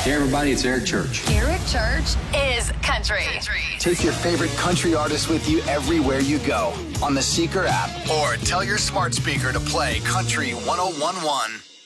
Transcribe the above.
Hey, everybody, it's Eric Church. Eric Church is country. Take your favorite country artist with you everywhere you go on the Seeker app, or tell your smart speaker to play Country 101.1.